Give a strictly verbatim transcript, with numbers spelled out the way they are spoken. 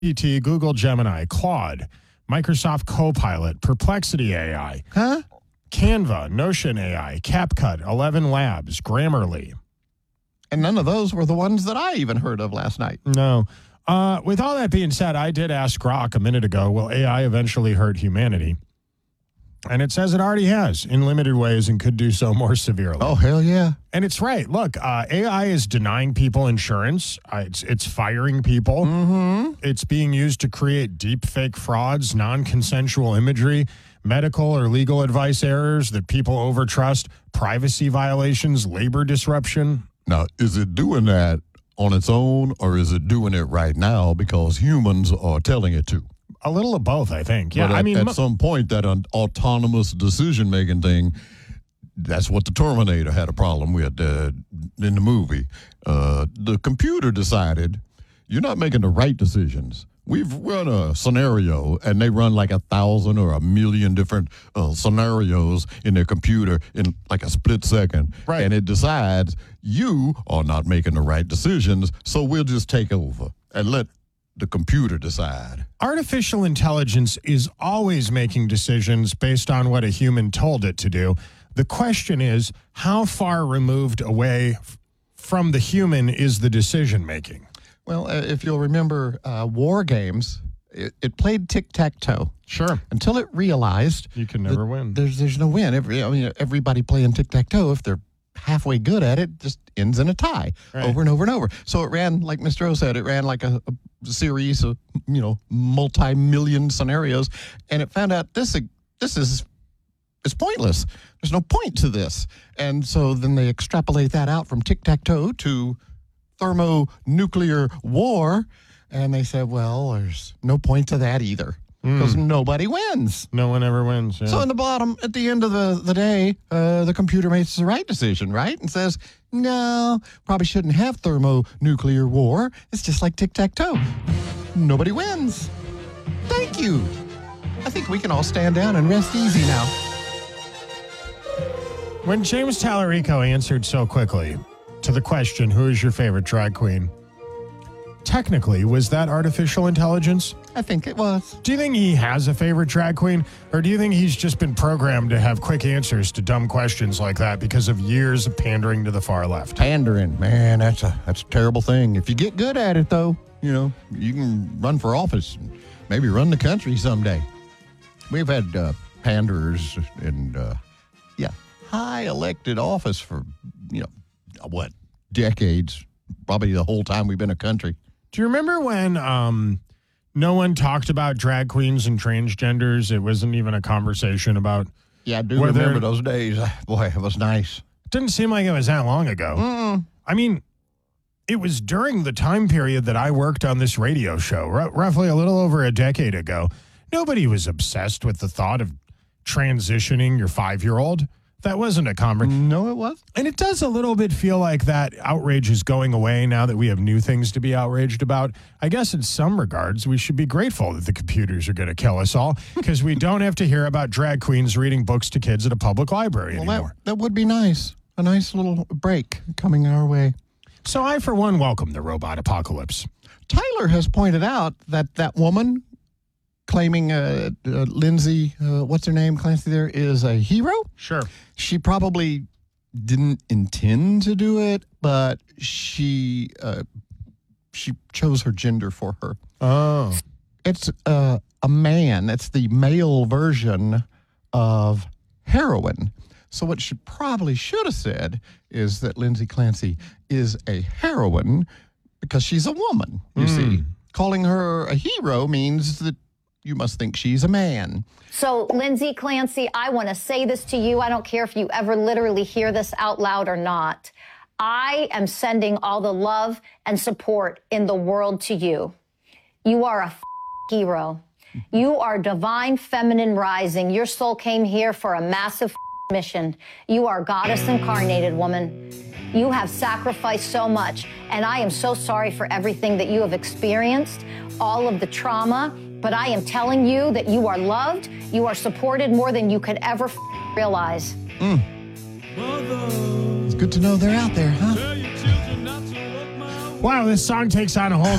G P T, Google Gemini, Claude, Microsoft Copilot, Perplexity A I, Huh? Canva, Notion A I, CapCut, Eleven Labs, Grammarly. And none of those were the ones that I even heard of last night. No. Uh, with all that being said, I did ask Grok a minute ago, will A I eventually hurt humanity? And it says it already has in limited ways and could do so more severely. Oh, hell yeah. And it's right. Look, uh, A I is denying people insurance. Uh, it's, it's firing people. Mm-hmm. It's being used to create deep fake frauds, non-consensual imagery, medical or legal advice errors that people overtrust, privacy violations, labor disruption. Now, is it doing that on its own, or is it doing it right now because humans are telling it to? A little of both, I think. Yeah, but at, I mean, at mo- some point, that an autonomous decision-making thing, that's what the Terminator had a problem with uh, in the movie. Uh, the computer decided, you're not making the right decisions. We've run a scenario, and they run like a thousand or a million different uh, scenarios in their computer in like a split second. Right. And it decides you are not making the right decisions, so we'll just take over and let the computer decide. Artificial intelligence is always making decisions based on what a human told it to do. The question is, how far removed away f- from the human is the decision making? Well, uh, if you'll remember uh, War Games, it, it played tic-tac-toe. Sure. Until it realized You can never that win. There's there's no win. Every I mean, everybody playing tic-tac-toe, if they're halfway good at it, just ends in a tie Right. over and over and over. So it ran, like Mister O said, it ran like a, a series of, you know, multi-million scenarios, and it found out this this is it's pointless. There's no point to this. And so then they extrapolate that out from tic-tac-toe to thermonuclear war, and they said, well, there's no point to that either because Mm. nobody wins. No one ever wins. Yeah. So in the bottom, at the end of the, the day, uh, the computer makes the right decision, right? And says, no, probably shouldn't have thermonuclear war. It's just like tic-tac-toe. Nobody wins. Thank you. I think we can all stand down and rest easy now. When James Tallarico answered so quickly to the question, who is your favorite drag queen? Technically, was that artificial intelligence? I think it was. Do you think he has a favorite drag queen? Or do you think he's just been programmed to have quick answers to dumb questions like that because of years of pandering to the far left? Pandering, man, that's a that's a terrible thing. If you get good at it, though, you know, you can run for office and maybe run the country someday. We've had uh, panderers and, uh, yeah, high elected office for, you know, what, decades, probably the whole time we've been a country. Do you remember when um, no one talked about drag queens and transgenders? It wasn't even a conversation about... Yeah, I do Whether- remember those days. Boy, it was nice. It didn't seem like it was that long ago. Mm. I mean, it was during the time period that I worked on this radio show, r- roughly a little over a decade ago. Nobody was obsessed with the thought of transitioning your five-year-old. That wasn't a conversation. No, it was. And it does a little bit feel like that outrage is going away now that we have new things to be outraged about. I guess in some regards, we should be grateful that the computers are going to kill us all because we don't have to hear about drag queens reading books to kids at a public library Well, anymore. that, that would be nice. A nice little break coming our way. So I, for one, welcome the robot apocalypse. Tyler has pointed out that that woman claiming uh, uh, Lindsay, uh, what's her name, Clancy, there, is a hero. Sure. She probably didn't intend to do it, but she uh, she chose her gender for her. Oh. It's uh, a man. It's the male version of heroin. So what she probably should have said is that Lindsay Clancy is a heroine because she's a woman, you Mm. see. Calling her a hero means that you must think she's a man. So, Lindsay Clancy, I want to say this to you. I don't care if you ever literally hear this out loud or not. I am sending all the love and support in the world to you. You are a f- hero. You are divine feminine rising. Your soul came here for a massive f- mission. You are goddess incarnated, woman. You have sacrificed so much, and I am so sorry for everything that you have experienced, all of the trauma, but I am telling you that you are loved, you are supported more than you could ever f- realize. Mm. It's good to know they're out there, huh? Wow, this song takes on a whole